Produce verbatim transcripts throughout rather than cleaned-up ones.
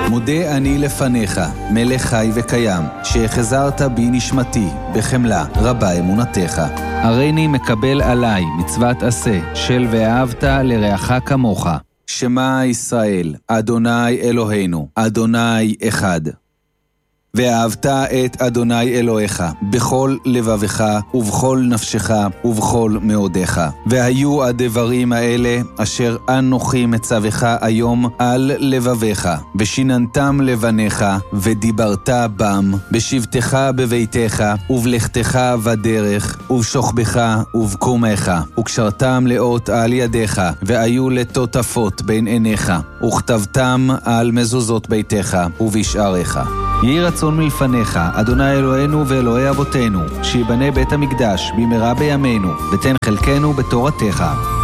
מודה אני לפניך, מלך חי וקיים, שהחזרת בי נשמתי, בחמלה רבה אמונתך. הריני מקבל עליי מצוות עשה, של ואהבת לרעך כמוך. שמע ישראל, אדוני אלוהינו, אדוני אחד. ואהבת את אדוני אלוהיך בכל לבבך ובכל נפשך ובכל מאודך. והיו הדברים האלה אשר אנוכי מצווך היום על לבביך, ושיננתם לבניך, ודיברת בם, בשבתך בביתך, ובלכתך בדרך, ובשוכבך ובקומך, וקשרתם לאות על ידיך, והיו לטוטפות בין עיניך, וכתבתם על מזוזות ביתך ובשעריך. יהי רצון מלפניך, אדוני אלוהינו ואלוהי אבותינו, שיבנה בית המקדש במהרה בימינו, ותן חלקנו בתורתך.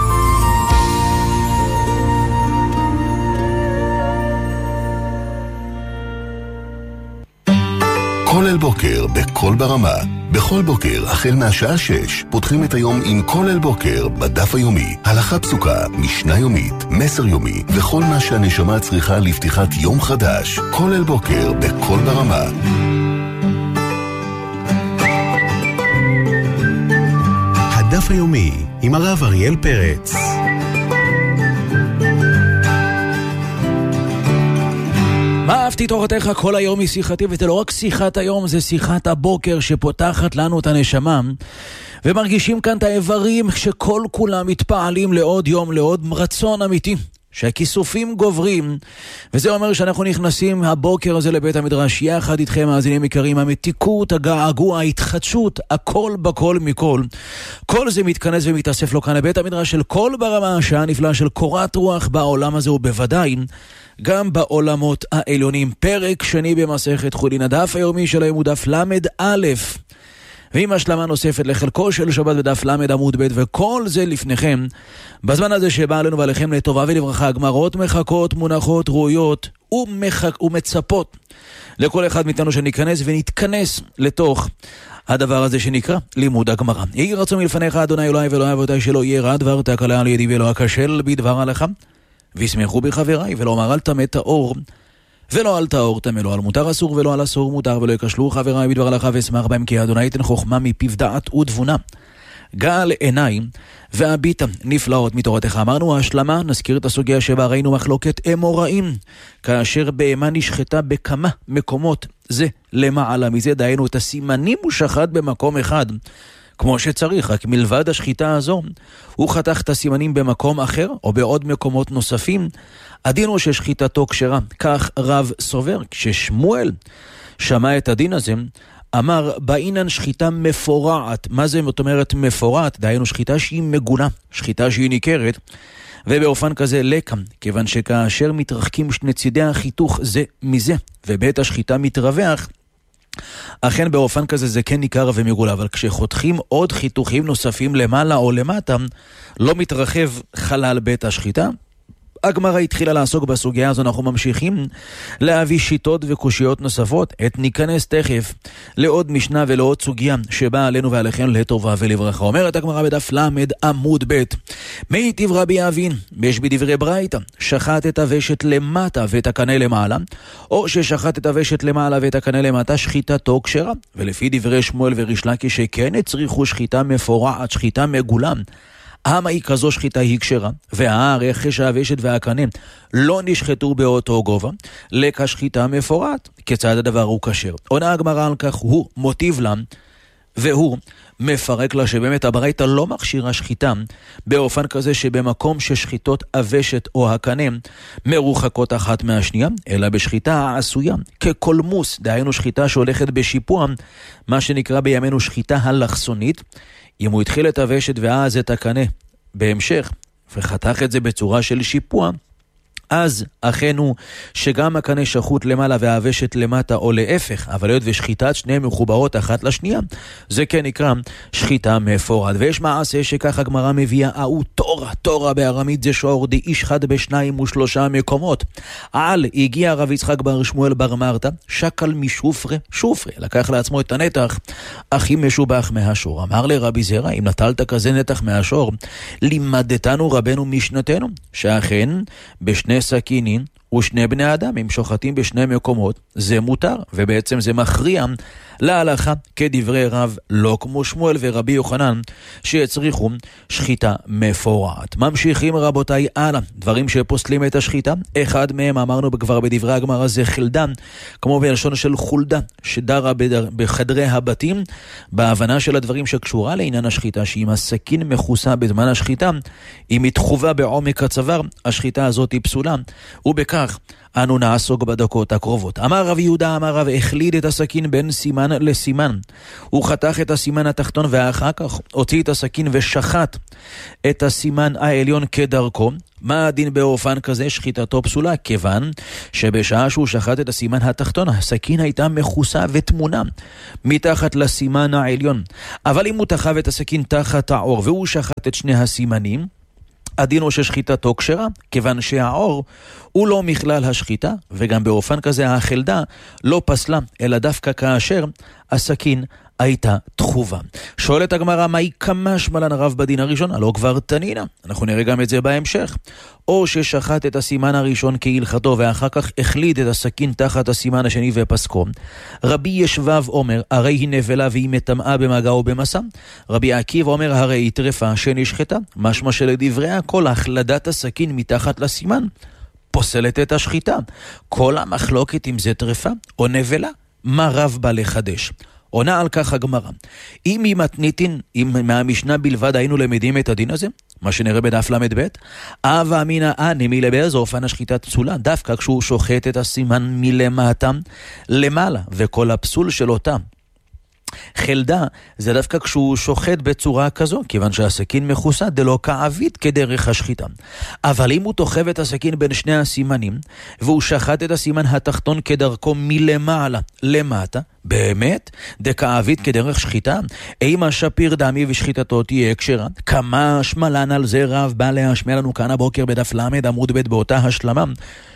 כולל בוקר בכל ברמה. בכל בוקר, החל מהשעה שש, פותחים את היום עם כולל בוקר בדף היומי. הלכה פסוקה, משנה יומית, מסר יומי, וכל מה שהנשמה צריכה לפתיחת יום חדש. כולל בוקר בכל ברמה. הדף היומי עם הרב אריאל פרץ. מה אהבתי תורתך כל היום היא שיחתי, וזה לא רק שיחת היום, זה שיחת הבוקר שפותחת לנו את הנשמה, ומרגישים כאן את האיברים שכל כולם מתפעלים לעוד יום, לעוד רצון אמיתי, שהכיסופים גוברים, וזה אומר שאנחנו נכנסים הבוקר הזה לבית המדרש, יחד איתכם מאזינים יקרים, המתיקות, הגעגוע, ההתחדשות, הכל בכל מכל, כל זה מתכנס ומתאסף לו כאן לבית המדרש של כל ברמה, השעה נפלאה של קורת רוח בעולם הזה, ובוודאי גם בעולמות העליונים. פרק שני במסכת חולין, הדף היומי של היום הוא דף למד א', ועם השלמה נוספת לחלקו של שבת בדף למד עמוד ב', וכל זה לפניכם בזמן הזה שבא עלינו ועליכם לטובה ולברכה. הגמרות מחכות, מונחות, ראויות ומחק, ומצפות לכל אחד מאיתנו שניכנס ונתכנס לתוך הדבר הזה שנקרא לימוד הגמרא. יהי רצון מלפניך אדוני אלוהי ואלוהי אבותיי, שלא יהיה רע דבר תקלה על ידי ולא אכשל בדבר הלכה, וישמחו בחבריי, ולא אמר אל תמת טהור ולא אל טהור תמה, לא על מותר אסור ולא על אסור מותר, ולא יקשלו חבריי בדבר הלכה ואשמח בהם, כי אדוני ייתן חוכמה מפיו דעת ותבונה. גל עיניי והביטה נפלאות מתורתך. אמרנו ההשלמה, נזכיר את הסוגיה שבה ראינו מחלוקת אמוראים, כאשר בהמה נשחטה בכמה מקומות זה למעלה מזה, דהיינו את הסימנים הוא שחט במקום אחד כמו שצריך, רק מלבד השחיטה הזו הוא חתך את הסימנים במקום אחר או בעוד מקומות נוספים, הדין הוא ששחיטתו כשרה. כך רב סובר. כששמואל שמע את הדין הזה, אמר באינן שחיטה מפורעת. מה זה זאת אומרת מפורעת? דהיינו שחיטה שהיא מגונה, שחיטה שהיא ניכרת, ובאופן כזה לקם, כיוון שכאשר מתרחקים שני צידי החיתוך זה מזה ובית השחיטה מתרווח, אכן באופן כזה זה כן ניכר ומגולה. אבל כשחותכים עוד חיתוכים נוספים למעלה או למטה, לא מתרחב חלל בית השחיטה. הגמרא התחילה לעסוק בסוגיה הזו, אנחנו ממשיכים להביא שיטות וקושיות נוספות. את ניכנס תכף לעוד משנה ולעוד סוגיה שבאה עלינו ועליכם לטובה ולברכה. אומרת הגמרא בדף למד עמוד ב', מיטיב רבי אבין, יש בדברי ברייתא, שחט את הוושת למטה ואת הקנה למעלה, או ששחט את הוושת למעלה ואת הקנה למטה, שחיטתו כשרה. ולפי דברי שמואל וריש לקיש שכן הצריכו שחיטה מפורעת, שחיטה מגולה, אמה היא כזו שחיטה היא כשרה, והרכש הוושת והקנה לא נשחטו באותו גובה, לכשחיטה מפורט. כיצד הדבר הוא כשר? עונה הגמרא על כך, הוא מוטיב לה, והוא מפרק לה שבאמת הברייתא לא מכשירה שחיטה באופן כזה שבמקום ששחיטות הוושת או הקנה מרוחקות אחת מהשנייה, אלא בשחיטה העשויה כקולמוס, דהיינו שחיטה שהולכת בשיפוע, מה שנקרא בימינו שחיטה הלחסונית. אם הוא התחיל את הוושת ואז את הקנה בהמשך וחתך את זה בצורה של שיפוע, אז אכן הוא שגם הקנה שחוט למעלה והוושת למטה או להפך, אבל היות ושחיטת שניהם מחוברות אחת לשנייה, זה כן נקרא שחיטה מפורט. ויש מעשה שכך הגמרא מביאה, אהו תורה, תורה בארמית זה שור די איש חד בשניים ושלושה מקומות. על הגיע רב יצחק בר שמואל בר מרתא, שקל משופרה, שופרה, לקח לעצמו את הנתח הכי משובח מהשור. אמר לרבי זרע, אם נטלת כזה נתח מהשור, לימדתנו רבנו משנתנו, שאכן בשני סכינין ושני בני אדם, אם שוחטים בשני מקומות, זה מותר, ובעצם זה מכריע להלכה כדברי רב, לא כמו שמואל ורבי יוחנן, שיצריכו שחיטה מפורעת. ממשיכים רבותיי הלאה, דברים שפוסלים את השחיטה. אחד מהם אמרנו כבר בדברי הגמרא, זה חלדן, כמו בלשון של חולדה, שדרה בחדרי הבתים, בהבנה של הדברים שקשורה לעניין השחיטה, שאם הסכין מכוסה בזמן השחיטה, אם מתחובה בעומק הצוואר, השחיטה הזאת היא פסולה, ובכך אנו נעסוק בדקות הקרובות. אמר רב יהודה, אמר רב, החליד את הסכין בין סימן לסימן. הוא חתך את הסימן התחתון ואחר כך הוציא את הסכין ושחט את הסימן העליון כדרכו. מה הדין באופן כזה? שחיטתו פסולה, כיוון שבשעה שהוא שחט את הסימן התחתון, הסכין הייתה מכוסה ותמונה מתחת לסימן העליון. אבל אם הוא תחב את הסכין תחת העור והוא שחט את שני הסימנים, הדין הוא ששחיטתו כשרה, כיוון שהעור הוא לא מכלל השחיטה, וגם באופן כזה החלדה לא פסלה, אלא דווקא כאשר הסכין הייתה תחובה. שואלת הגמרא, מהי כמש מלן רב בדין הראשון? הלא כבר תנינה. אנחנו נראה גם את זה בהמשך. או ששחט את הסימן הראשון כהלכתו ואחר כך החליד את הסכין תחת הסימן השני ופסקו. רבי ישבב אומר, הרי היא נבלה והיא מטמאה במגע או במסע. רבי עקיבא אומר, הרי היא טרפה שנשחטה. משמע שלדבריה כל החלדת הסכין מתחת לסימן פוסלת את השחיטה. כל המחלוקת אם זה טרפה או נבלה, מה רב בא לחדש? עונה על כך הגמרא. אם היא מתניתין, אם מהמשנה בלבד היינו למדים את הדין הזה, מה שנראה בדף למד ב', אבא אמינא אני מלבאיזה אופן השחיטת פסולה, דווקא כשהוא שוחט את הסימן מלמטה למעלה, וכל הפסול של אותה חלדה זה דווקא כשהוא שוחט בצורה כזו, כיוון שהסכין מכוסה דלא כעבית כדרך השחיטה. אבל אם הוא תוחב את הסכין בין שני הסימנים והוא שחט את הסימן התחתון כדרכו מלמעלה למטה, באמת דכעבית כדרך שחיטה, אימה שפיר דמי ושחיטתו תהיה כשרה. כמה שמלן על זה רב בא להשמיע לנו כאן הבוקר בדף למד עמוד ב' באותה השלמה,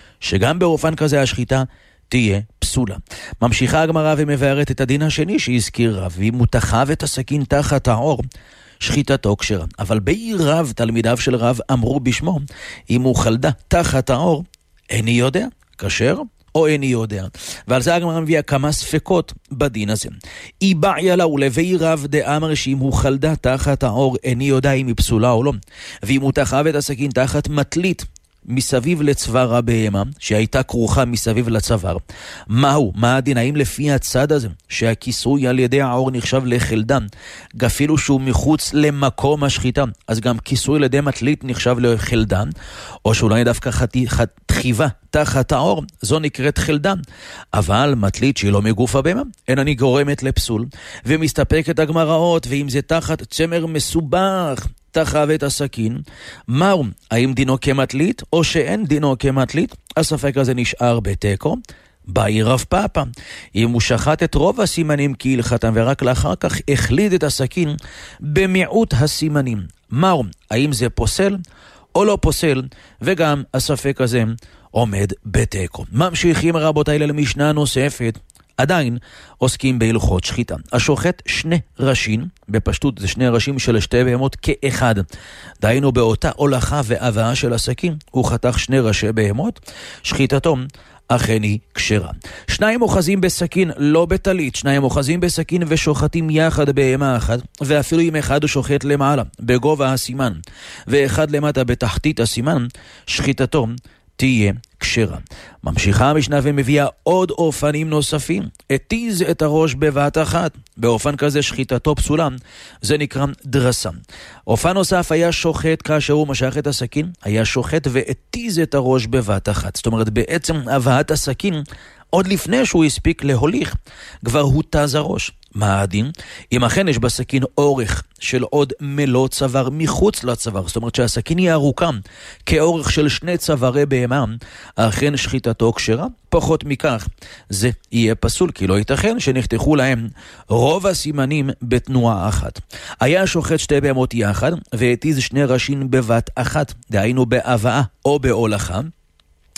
שגם באופן כזה השחיטה תהיה פסולה. ממשיכה הגמרא ומבארת את הדין השני שהזכיר רב, ואם הוא תחב את הסכין תחת העור, שחיטתו כשרה. אבל בעיר רב, תלמידיו של רב אמרו בשמו, אם הוא חלדה תחת העור, איני יודע, כשר או איני יודע. ועל זה הגמרא מביאה כמה ספקות בדין הזה. אי בעיה לה ולבעיר רב דאמר שאם הוא חלדה תחת העור, איני יודע אם היא פסולה או לא. ואם הוא תחב את הסכין תחת מטלית, מסביב לצוואר הבהמה, שהייתה כרוכה מסביב לצוואר. מהו? מה הדין? האם לפי הצד הזה, שהכיסוי על ידי העור נחשב לחלדן, אפילו שהוא מחוץ למקום השחיטה, אז גם כיסוי על ידי מטלית נחשב לחלדן, או שאולי דווקא תחיבה תחת העור, זו נקראת חלדן. אבל מטלית שהיא לא מגוף הבהמה, אין אני גורמת לפסול, ומסתפקת הגמראות, ואם זה תחת צמר מסובך, תחב את הסכין, מהו? האם דינו כמטלית או שאין דינו כמטלית? הספק הזה נשאר בתיקו. באי רב פאפא, אם הוא שחט את רוב הסימנים כהלכתם ורק לאחר כך החליד את הסכין במיעוט הסימנים, מהו? האם זה פוסל או לא פוסל? וגם הספק הזה עומד בתיקו. ממשיכים רבותיי למשנה נוספת, עדיין עוסקים בהלכות שחיטה. השוחט שני ראשים, בפשטות זה שני ראשים של שתי בהמות כאחד. דהיינו באותה הולכה והבאה של הסכין, הוא חתך שני ראשי בהמות, שחיטתו אכן היא כשרה. שניים אוחזים בסכין לא בטלית, שניים אוחזים בסכין ושוחטים יחד בהמה אחת, ואפילו אם אחד שוחט למעלה, בגובה הסימן, ואחד למטה בתחתית הסימן, שחיטתו תהיה כשרה. ממשיכה המשנה ומביאה עוד אופנים נוספים. התיז את הראש בבת אחת, באופן כזה שחיטתו פסולה, זה נקרא דרסה. אופן נוסף היה שוחט כאשר הוא משך את הסכין, היה שוחט והתיז את הראש בבת אחת. זאת אומרת בעצם הבאת הסכין, עוד לפני שהוא הספיק להוליך, כבר הותז הראש. מה הדין? אם אכן יש בסכין אורך של עוד מלוא צוואר מחוץ לצוואר, זאת אומרת שהסכין היא ארוכה כאורך של שני צווארי בהמה, אכן שחיטתו כשרה. פחות מכך זה יהיה פסול, כי לא ייתכן שנחתכו להם רוב הסימנים בתנועה אחת. היה שוחט שתי בהמות יחד והתיז שני ראשים בבת אחת, דהיינו בהבאה או בהולכה,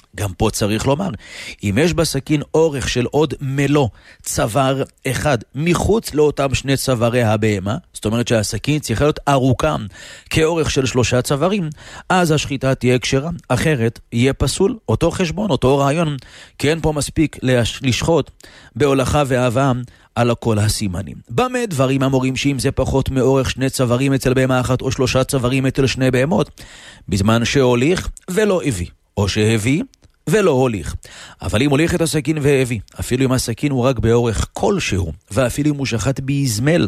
גם פה צריך לומר, אם יש בסכין אורך של עוד מלוא צוואר אחד מחוץ לאותם שני צווארי הבהמה, זאת אומרת שהסכין צריכה להיות ארוכה כאורך של שלושה צווארים, אז השחיטה תהיה כשרה, אחרת יהיה פסול, אותו חשבון, אותו רעיון, כי אין פה מספיק לשחוט בהולכה והבאה על כל הסימנים. במה דברים אמורים שאם זה פחות מאורך שני צווארים אצל בהמה אחת או שלושה צווארים אצל שני בהמות, בזמן שהוליך ולא הביא, או שהביא ולא הוליך. אבל אם הוליך את הסכין והביא, אפילו אם הסכין הוא רק באורך כלשהו, ואפילו אם הוא שחט ביזמל,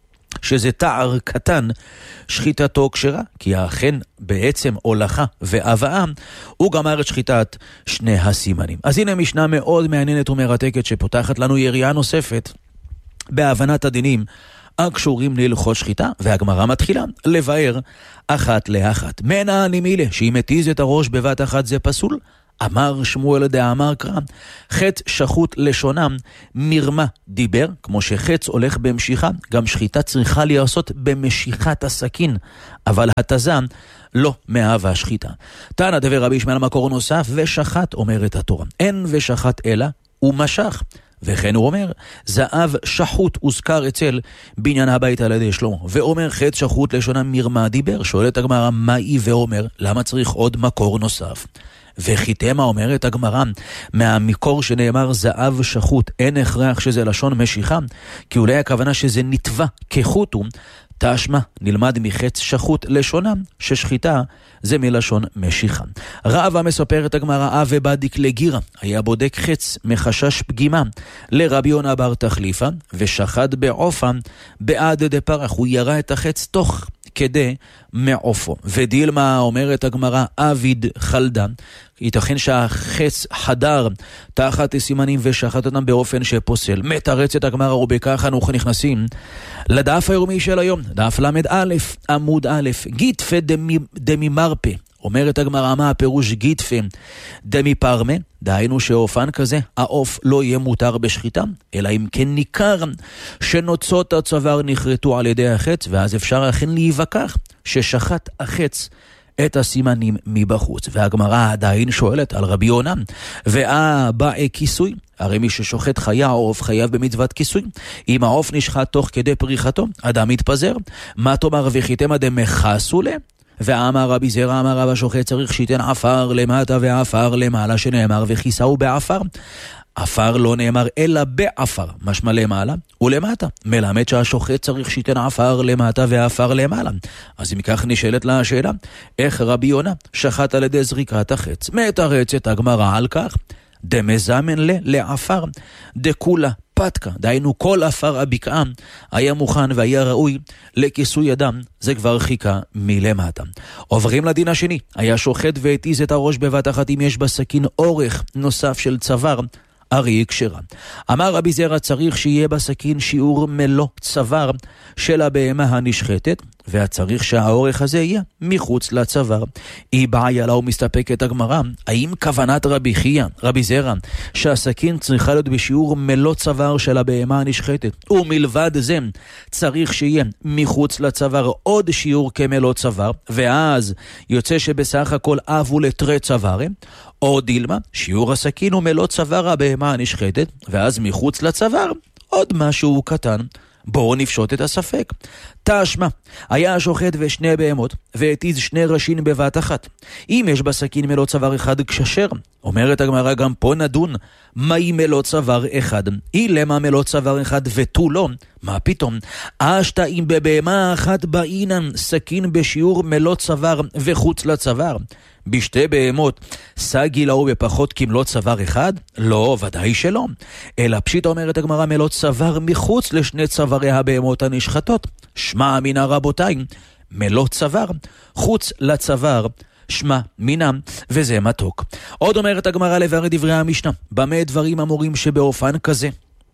שזה תער קטן, שחיטתו כשרה, כי האכן בעצם הולכה והבאה, הוא גמר את שחיטת שני הסימנים. אז הנה משנה מאוד מעניינת ומרתקת שפותחת לנו יריעה נוספת בהבנת הדינים הקשורים להלכות שחיטה, והגמרא מתחילה לבאר אחת לאחת. מנה נמילה, שאם מתיז את הראש בבת אחת זה פסול, אמר שמואל דאמר קרא, חץ שחוט לשונם, מרמה דיבר, כמו שחץ הולך במשיכה, גם שחיטה צריכה להיעשות במשיכת הסכין, אבל התזן לא מאהבה שחיטה. תנא דבר רבי ישמעאל מקור נוסף, ושחט אומרת התורה, אין ושחט אלא ומשך. וכן הוא אומר, זהב שחוט הוזכר אצל בניין הבית על ידי שלמה, ואומר חץ שחוט לשונם מרמה דיבר. שואלת הגמרא, מהי ואומר, למה צריך עוד מקור נוסף? וחיתמה אומרת הגמרא, מהמקור שנאמר זהב שחוט, אין הכרח שזה לשון משיכה, כי אולי הכוונה שזה נטבע כחוט הוא, תשמע, נלמד מחץ שחוט לשונם, ששחיטה זה מלשון משיכה. רבא מספר את הגמרא, אב ובדיק לגירה, היה בודק חץ מחשש פגימה, לרבי יונה בר תחליפה, ושחד בעופה, בעד דפרח, הוא ירה את החץ תוך כדי מעופו. ודילמה אומרת הגמרא, אביד חלדה, ייתכן שהחץ חדר תחת סימנים ושחט אותם באופן שפוסל. מתרצת הגמרא, ובכך אנחנו נכנסים לדף היומי של היום, דף למד א', עמוד א', גיטפה דמי, דמי מרפה. אומרת הגמרא, מה הפירוש גיטפה דמי פרמה? דהיינו שאופן כזה, העוף לא יהיה מותר בשחיטה, אלא אם כן ניכר שנוצות הצוואר נחרטו על ידי החץ, ואז אפשר אכן להיווכח ששחט החץ את הסימנים מבחוץ. והגמרא עדיין שואלת על רבי יונה, והבא כיסוי, הרי מי ששוחט חיה או עוף חייב במצוות כיסוי. אם העוף נשחט תוך כדי פריחתו, אדם מתפזר. מה תאמר וחיתמה דמחסו לה? ואמר רבי זרע אמר רב השוחט צריך שיתן עפר למטה ועפר למעלה, שנאמר וכיסהו בעפר. עפר לא נאמר אלא בעפר, משמע למעלה ולמטה. מלמד שהשוחט צריך שיתן עפר למטה ועפר למעלה. אז אם כך נשאלת לה השאלה, איך רבי יונה שחט על ידי זריקת החץ? מתרצת הגמרא על כך, דמזמן לה לעפר, דקולה פתקה, דהיינו כל עפר הבקעה היה מוכן והיה ראוי לכיסוי אדם, זה כבר חיכה מלמטה. עוברים לדין השני, היה שוחט והתיז את הראש בבת אחת אם יש בסכין אורך נוסף של צוואר, הרי היא כשרה. אמר רבי זרע צריך שיהיה בסכין שיעור מלוא צוואר של הבהמה הנשחטת, והצריך שהאורך הזה יהיה מחוץ לצוואר. היא בעיה לה ומסתפקת הגמרא, האם כוונת רבי חייא, רבי זרע, שהסכין צריכה להיות בשיעור מלוא צוואר של הבהמה הנשחטת, ומלבד זה צריך שיהיה מחוץ לצוואר עוד שיעור כמלוא צוואר, ואז יוצא שבסך הכל אבו לתרי צוואר, או דילמה, שיעור הסכין הוא מלוא צוואר הבהמה הנשחטת, ואז מחוץ לצוואר עוד משהו קטן. בואו נפשוט את הספק. תשמע, היה השוחט ושני בהמות, והתיז שני ראשים בבת אחת. אם יש בסכין מלוא צוואר אחד כששר, אומרת הגמרא, גם פה נדון, מהי מלוא צוואר אחד? היא למה מלוא צוואר אחד ותו לא? מה פתאום? אשתה אם בבהמה אחת באינן סכין בשיעור מלוא צוואר וחוץ לצוואר. בשתי בהמות סגי לאו בפחות כמלוא צוואר אחד? לא, ודאי שלא. אלא פשיט אומרת הגמרא, מלוא צוואר מחוץ לשני צווארי הבהמות הנשחטות. שמע מינה רבותיי, מלוא צוואר חוץ לצוואר שמע מינם, וזה מתוק. עוד אומרת הגמרא לבאר דברי המשנה, במה דברים אמורים שבאופן כזה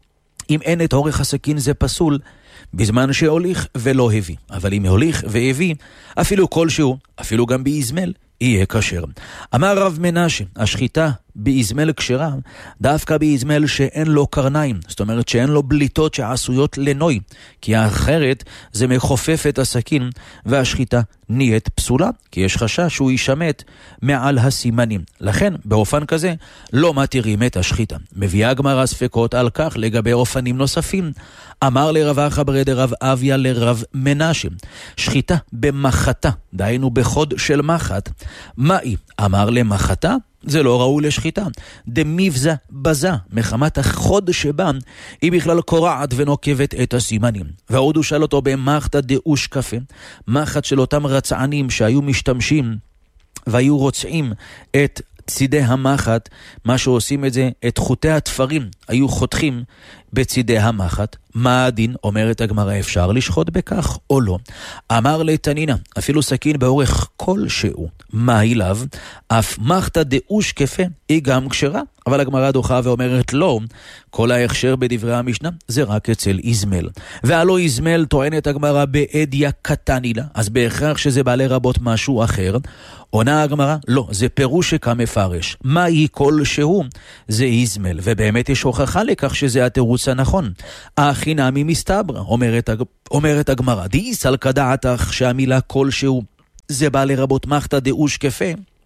אם אין את אורך הסכין זה פסול בזמן שהוליך ולא הביא, אבל אם הוליך והביא אפילו כלשהו, אפילו גם ביזמל, יהיה כשר. אמר רב מנשה, השחיטה באזמל כשרה, דווקא באזמל שאין לו קרניים, זאת אומרת שאין לו בליטות שעשויות לנוי, כי האחרת זה מחופף את הסכין והשחיטה נהיית פסולה, כי יש חשש שהוא יישמט מעל הסימנים. לכן באופן כזה לא מתירים את השחיטה. מביאה הגמרא ספקות על כך לגבי אופנים נוספים. אמר לרב אחא דרב אביה לרב מנשה, שחיטה במחתה, דהיינו בחוד של מחט, מהי? אמר למחתה, זה לא ראוי לשחיטה. דמיבזה בזה, מחמת החוד שבה, היא בכלל קורעת ונוקבת את הסימנים. ועוד הוא שאל אותו במחתא דאוש קפה, מחט של אותם רצענים שהיו משתמשים והיו רוצעים את צידי המחט, מה שעושים את זה, את חוטי התפרים, היו חותכים בצידי המחט. מה הדין? אומרת הגמרא, אפשר לשחוט בכך או לא? אמר לתנינה, אפילו סכין באורך כלשהו, מה אליו? אף מחתא דאוש קפה היא גם כשרה, אבל הגמרא דוחה ואומרת לא, כל ההכשר בדברי המשנה זה רק אצל איזמל. והלא איזמל טוענת הגמרא בעדיה קטנילה, אז בהכרח שזה בעלי רבות משהו אחר. עונה הגמרא, לא, זה פירוש כמפרש. מה היא כלשהו? זה איזמל, ובאמת יש הוכחה לכך שזה התירוץ הנכון. החינמי מסתברא, אומרת, אומרת הגמרא, דאיסל כדעתך שהמילה כלשהו זה בא לרבות מחתא דאוש קפה.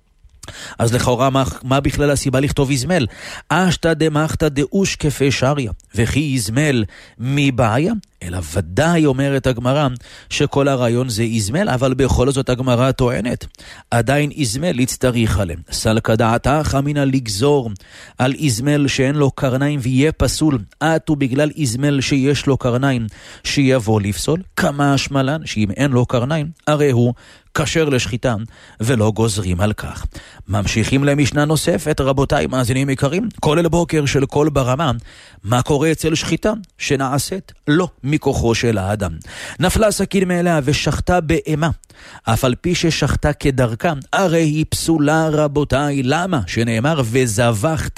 אז לכאורה מה, מה בכלל הסיבה לכתוב איזמל? אשתא דמחתא דאוש קפה שריה, וכי איזמל מבעיה? אלא ודאי אומרת הגמרא שכל הרעיון זה איזמל, אבל בכל זאת הגמרא טוענת עדיין איזמל יצטריך עליהם. סלקא דעתך אמינא לגזור על איזמל שאין לו קרניים ויהיה פסול, עטו בגלל איזמל שיש לו קרניים שיבוא לפסול? כמה השמלן שאם אין לו קרניים הרי הוא כשר לשחיטה ולא גוזרים על כך. ממשיכים למשנה נוספת, רבותיי מאזינים יקרים, כל אל בוקר של כל ברמה, מה קורה אצל שחיטה שנעשית לא מכוחו של האדם. נפלה סכין מאליה ושחטה באמה, אף על פי ששחטה כדרכה, הרי היא פסולה רבותיי. למה? שנאמר וזבחת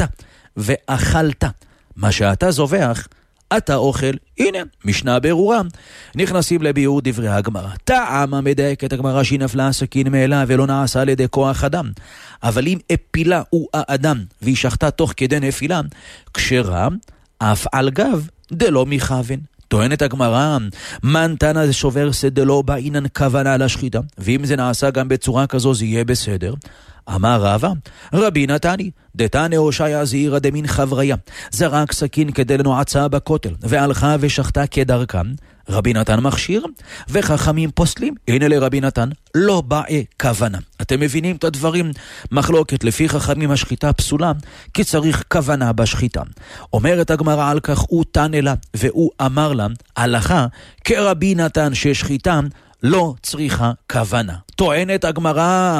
ואכלת, מה שאתה זובח אתה אוכל. הנה, משנה ברורה. נכנסים לביאור דברי הגמרא. טעם מדייק את הגמרא שהיא נפלה הסכין מאלה ולא נעשה על ידי כוח אדם. אבל אם אפילה הוא האדם והיא שחטה תוך כדי נפילה, כשרה אף על גב דלא מכוון. טוענת הגמרא, מן תנא זה שובר שדלא בעינן כוונה לשחיטה, ואם זה נעשה גם בצורה כזו זה יהיה בסדר. אמר רבא, רבי נתני, דתנא הושעיה זעירא דמין חבריה, זרק סכין כדי לנועצה בכותל, והלכה ושחטה כדרכם. רבי נתן מכשיר, וחכמים פוסלים. הנה לרבי נתן, לא באה כוונה. אתם מבינים את הדברים? מחלוקת לפי חכמים השחיטה פסולה, כי צריך כוונה בשחיטה. אומרת הגמרא על כך, הוא תנא לה, והוא אמר לה, הלכה כרבי נתן ששחיטה לא צריכה כוונה. טוענת הגמרא,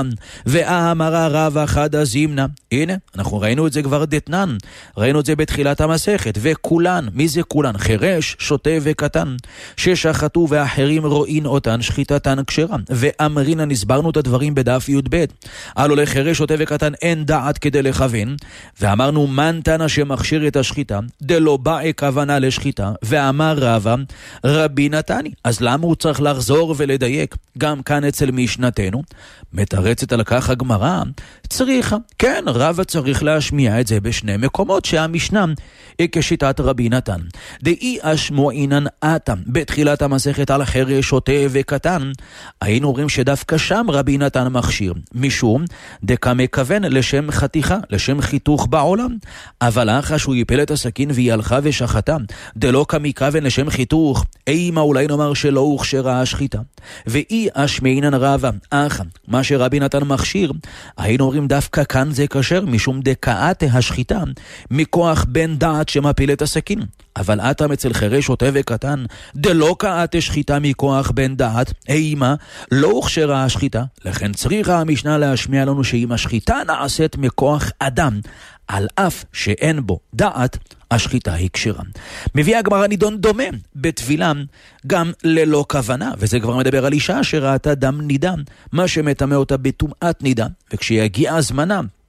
ואמרה רב אחד הזימנה. הנה, אנחנו ראינו את זה כבר דתנן, ראינו את זה בתחילת המסכת, וכולן, מי זה כולן? חירש, שוטה וקטן, ששחטו ואחרים רואים אותן שחיטתן כשרה. ואמרינה, נסברנו את הדברים בדף י"ב, הלא לחירש, שוטה וקטן אין דעת כדי לכוון, ואמרנו מן תנא שמכשיר את השחיטה, דלא באה כוונה לשחיטה, ואמר רבא, רבי נתני. אז למה הוא צריך לחזור ולדייק? גם כאן אצל משנתנו, מתרצת על כך הגמרא, צריכה, כן, רבא צריך להשמיע את זה בשני מקומות, שהמשנה היא כשיטת רבי נתן. דאי אשמועינן אתם, בתחילת המסכת על חירש, שוטה וקטן, היינו אומרים שדווקא שם רבי נתן מכשיר, משום דקה מכוון לשם חתיכה, לשם חיתוך בעולם, אבל אחרי שהוא יפל את הסכין והיא הלכה ושחטה, דלא כמכוון לשם חיתוך, אימה אולי נאמר שלא הוכשרה השחיטה. ואי אשמעינן רבא, אך מה שרבי נתן מכשיר, היינו אומרים דווקא כאן זה כשר, משום דקאת השחיטה, מכוח בן דעת שמפיל את הסכין. אבל אתם אצל חירש, שוטה וקטן, דלא כאת שחיטה מכוח בן דעת, אימה לא הוכשרה השחיטה. לכן צריכה המשנה להשמיע לנו שאם השחיטה נעשית מכוח אדם, על אף שאין בו דעת, השחיטה היא כשרה. מביא הגמרא נידון דומה בטבילה גם ללא כוונה, וזה כבר מדבר על אישה שראתה דם נידה, מה שמטמא אותה בטומאת נידה, וכשיגיע הזמנה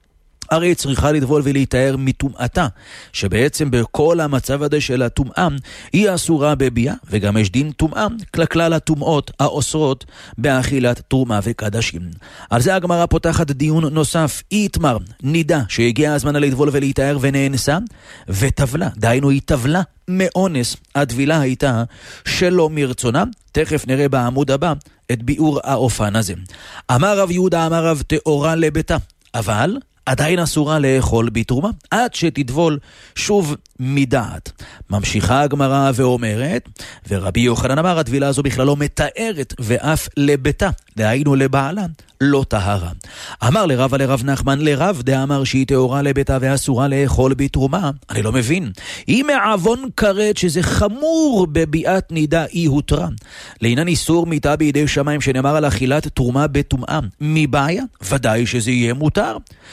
הרי צריכה לדבול ולהתאר מטומאתה, שבעצם בכל המצב הזה של הטומאה היא אסורה בביאה, וגם יש דין טומאה כלל הטומאות האוסרות באכילת תרומה וקדשים. על זה הגמרא פותחת דיון נוסף. איתמר נידה שהגיע הזמן לדבול ולהתאר ונאנסה וטבלה, דהיינו היא טבלה מאונס, הטבילה הייתה שלא מרצונה. תכף נראה בעמוד הבא את ביאור האופן הזה. אמר רב יהודה אמר רב תאורה לביתה, אבל עדיין אסורה לאכול בתרומה עד שתטבול שוב מדעת. ממשיכה הגמרא ואומרת, ורבי יוחנן אמר הטבילה הזו בכלל לא מתארת ואף לביתה, דהיינו לבעלה, לא טהרה. אמר לרב לרב נחמן לרב דאמר שהיא טהורה לביתה ואסורה לאכול בתרומה. אני לא מבין. היא מעוון כרת שזה חמור בביאת נידה היא הותרה. לעניין איסור מיתה בידי שמיים שנאמר על אכילת תרומה בטומאה, מבעיה? ודאי שזה יהיה מותר.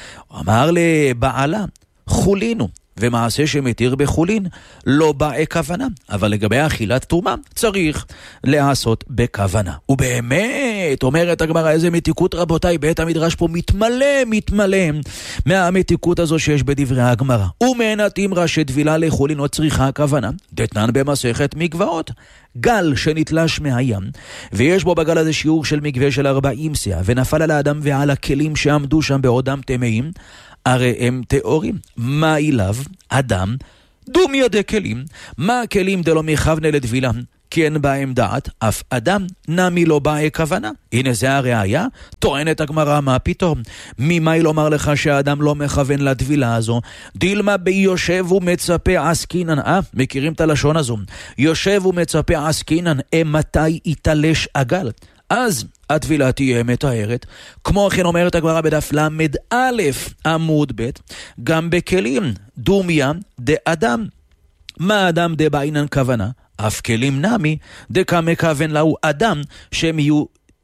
אמר לבעלה, חולינו, ומעשה שמתיר בחולין לא באה כוונה, אבל לגבי אכילת תרומה צריך לעשות בכוונה. ובאמת, אומרת הגמרא, איזה מתיקות רבותיי, בית המדרש פה מתמלא, מתמלא מהמתיקות הזו שיש בדברי הגמרא. ומענתים ראשי טבילה לחולין לא צריכה כוונה, דתנן במסכת מקוואות. גל שנתלש מהים, ויש בו בגל הזה שיעור של מקווה של ארבעים סאה, ונפל על האדם ועל הכלים שעמדו שם בעודם טמאים, הרי הם תיאורים. מה אליו? אדם דום ידי כלים. מה הכלים דלא מכוונה לדבילה? כי אין בהם דעת, אף אדם נמי לא באה כוונה. הנה זה הראיה, טוענת הגמרא, מה פתאום? ממאי לומר לך שהאדם לא מכוון לדבילה הזו? דילמה ביושב ומצפה עסקינן. אה, מכירים את הלשון הזו? יושב ומצפה עסקינן, מתי יתלש הגל? אז הטבילה תהיה מתארת. כמו כן אומרת הגמרא בדף למד א' עמוד ב', גם בכלים דומיה דאדם. מה אדם דבעינן כוונה? אף כלים נמי דקה מכוון לאו אדם שהם יהיו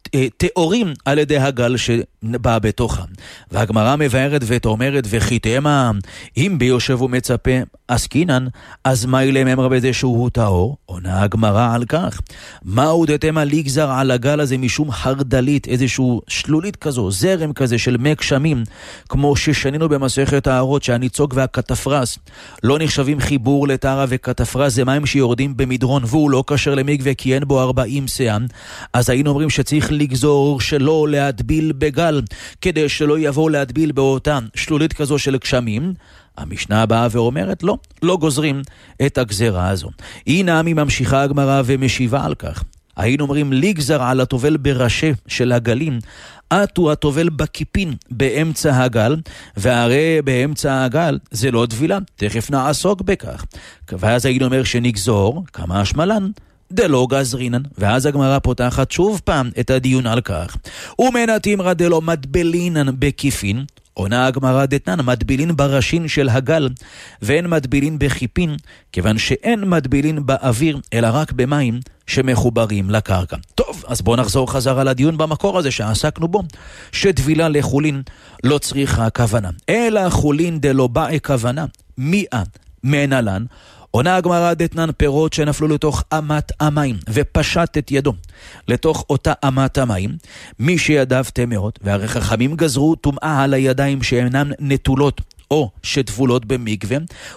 תיאורים על ידי הגל שבא בתוכם. והגמרא מבארת ותאמרת וחיתמה, אם ביושב ומצפה עסקינן, אז מה אליהם אמרה בזה שהוא טהור? עונה הגמרא על כך, מהו דתמה לגזר על הגל הזה משום חרדלית, איזשהו שלולית כזו, זרם כזה של מי גשמים, כמו ששנינו במסכת הארות שהניצוג והקטפרס לא נחשבים חיבור לטהרה, וקטפרס זה מים שיורדים במדרון והוא לא קשר למקווה כי אין בו ארבעים סאה. אז היינו אומרים שצריך לגזור שלא להדביל בגל, כדי שלא יבוא להדביל באותה שלולית כזו של גשמים. המשנה הבאה ואומרת לא, לא גוזרים את הגזרה הזו. הנה עמי ממשיכה הגמרא ומשיבה על כך. היינו אומרים לגזר על הטובל בראשי של הגלים, עטו הטובל בכיפין באמצע הגל, והרי באמצע הגל זה לא דבילה, תכף נעסוק בכך. ואז היינו אומר שנגזור כמה השמלן דלא גזרינן, ואז הגמרא פותחת שוב פעם את הדיון על כך. ומנתים רדלו מדבלינן בכיפין, עונה הגמרא דתנן, מדבילין בראשין של הגל, ואין מדבילין בכיפין, כיוון שאין מדבילין באוויר, אלא רק במים שמחוברים לקרקע. טוב, אז בואו נחזור חזרה לדיון במקור הזה שעסקנו בו, שטבילה לחולין לא צריכה כוונה, אלא חולין דלא באה כוונה, מאה מנלן, עונה הגמרא דתנן פירות שנפלו לתוך אמת המים ופשט את ידו לתוך אותה אמת המים, מי שידיו טמאות, והרי חכמים גזרו טומאה על הידיים שאינן נטולות או שטבולות במקווה,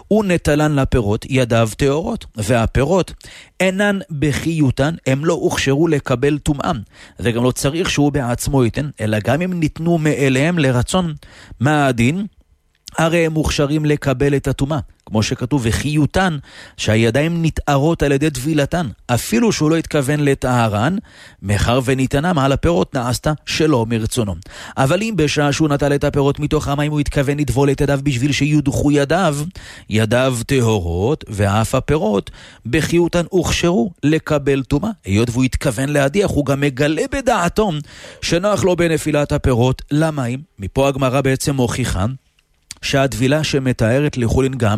ונטלן לפירות ידיו טהורות, והפירות אינן בחיותן, הם לא הוכשרו לקבל טומאה, וגם לא צריך שהוא בעצמו ייתן, אלא גם אם ניתנו מאליהם לרצון. מה הדין? הרי הם מוכשרים לקבל את הטומאה, כמו שכתוב, וחיותן, שהידיים נתארות על ידי דבילתן, אפילו שהוא לא התכוון לטהרן, מחר וניתנם על הפירות נעשתה שלא מרצונו. אבל אם בשעה שהוא נטל את הפירות מתוך המים, הוא התכוון לטבול את ידיו בשביל שיודחו ידיו, ידיו טהורות, ואף הפירות בחיותן הוכשרו לקבל טומאה. היות והוא התכוון להדיח, הוא גם מגלה בדעתו שנוח לו בנפילת הפירות למים. מפה הגמרא בעצם מוכיחה שהדבילה שמתארת לחולין גם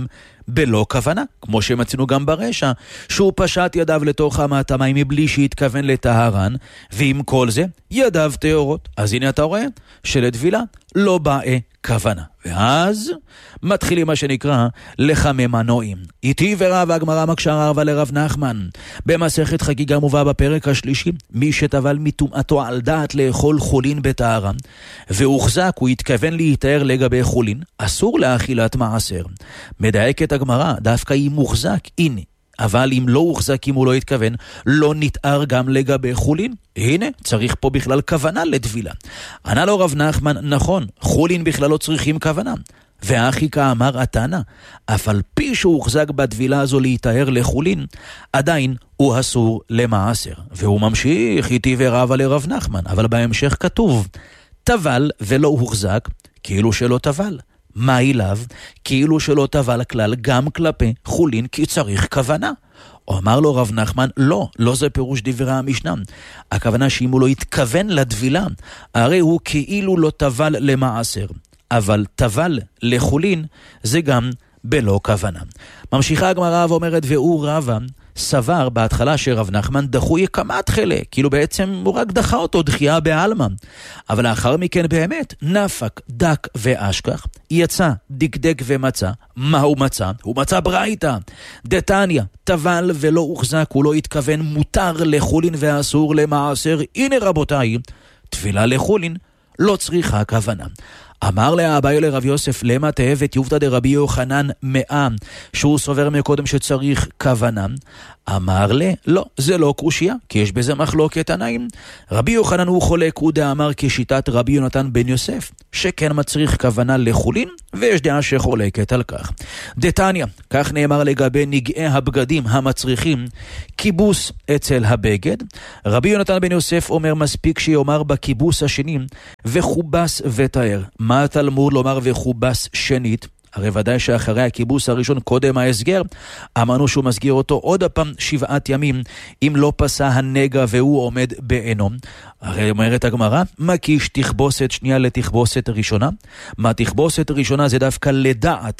בלא כוונה, כמו שמצינו גם ברשע, שהוא פשט ידיו לתוך אמת המים מבלי שהתכוון לטהרן, ועם כל זה ידיו טהורות. אז הנה אתה רואה שלטבילה לא באה כוונה. ואז מתחילים מה שנקרא לחמם מנועים. איתי ורב הגמרא מקשה רבה לרב נחמן. במסכת חגיגה מובא בפרק השלישי, מי שטבל מטומאתו על דעת לאכול חולין בטהרה, והוחזק הוא התכוון להתאר לגבי חולין, אסור לאכילת מעשר. מדייקת הגמרא, דווקא אם מוחזק, הנה. אבל אם לא הוחזק, אם הוא לא התכוון, לא נתאר גם לגבי חולין. הנה, צריך פה בכלל כוונה לטבילה. ענה לו רב נחמן, נכון, חולין בכלל לא צריכים כוונה. ואחי כאמר התנא, אף על פי שהוחזק בטבילה הזו להתאר לחולין, עדיין הוא אסור למעשר. והוא ממשיך איתי ורבה לרב נחמן, אבל בהמשך כתוב, טבל ולא הוחזק, כאילו שלא טבל. מה אליו? כאילו שלא טבל כלל גם כלפי חולין, כי צריך כוונה. או אמר לו רב נחמן, לא, לא זה פירוש דברי המשנה. הכוונה שאם הוא לא התכוון לטבילה, הרי הוא כאילו לא טבל למעשר. אבל טבל לחולין זה גם בלא כוונה. ממשיכה הגמרא ואומרת, והוא רבא סבר בהתחלה שרב נחמן דחו יקמת חלק, כאילו בעצם הוא רק דחה אותו דחייה בעלמא. אבל לאחר מכן באמת נפק, דק ואשכח, יצא דקדק ומצא. מה הוא מצא? הוא מצא ברייתא. דתניא, טבל ולא הוחזק, הוא לא התכוון, מותר לחולין ואסור למעשר. הנה רבותיי, טבילה לחולין לא צריכה כוונה. אמר לאביי לרב יוסף, למה תאבת יובתא דרבי יוחנן מאה, שהוא סובר מקודם שצריך כוונה? אמר לה, לא, זה לא קושיה, כי יש בזה מחלוקת תנאים. רבי יוחנן הוא חולק, הוא דאמר כשיטת רבי יונתן בן יוסף, שכן מצריך כוונה לחולין, ויש דעה שחולקת על כך. דתניא, כך נאמר לגבי נגעי הבגדים המצריכים כיבוס אצל הבגד. רבי יונתן בן יוסף אומר מספיק שיאמר בכיבוס השני וחובס ותאר. מה התלמוד לומר וחובס שנית? הרי ודאי שאחרי הכיבוס הראשון קודם ההסגר, אמרנו שהוא מסגיר אותו עוד הפעם שבעת ימים, אם לא פסה הנגע והוא עומד בעינו. הרי אומרת הגמרא, מקיש תכבוסת שנייה לתכבוסת ראשונה. מה תכבוסת ראשונה זה דווקא לדעת,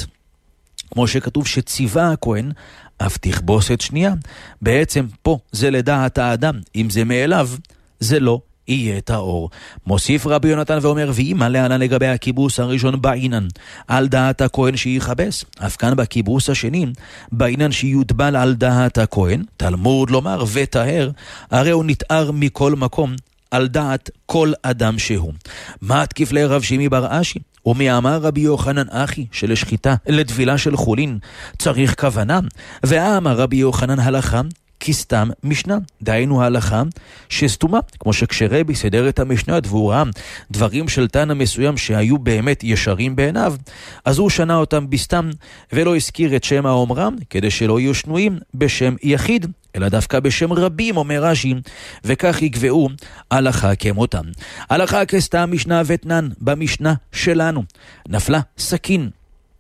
כמו שכתוב שציווה הכהן, אף תכבוסת שנייה. בעצם פה זה לדעת האדם, אם זה מאליו, זה לא יהיה טהור. מוסיף רבי יונתן ואומר, ואם עליה לגבי הכיבוס הראשון בעינן, על דעת הכהן שיחבס, אף כאן בכיבוס השני, בעינן שיוטבל על דעת הכהן, תלמוד לומר וטהר, הרי הוא נתאר מכל מקום, על דעת כל אדם שהוא. מה התקיף לרב שימי בר אשי? ומי אמר רבי יוחנן אחי שלשחיטה, לטבילה של חולין, צריך כוונה? ואמר רבי יוחנן הלכה, כי סתם משנה, דהיינו ההלכה שסתומה, כמו שכשרבי סדר את המשנה והוא ראה דברים של תנא מסוים שהיו באמת ישרים בעיניו, אז הוא שנה אותם בסתם ולא הזכיר את שם האומרם, כדי שלא יהיו שנויים בשם יחיד, אלא דווקא בשם רבים, אומר רש"י, וכך יקבעו הלכה כמותם. הלכה כסתם משנה ותנן במשנה שלנו, נפלה סכין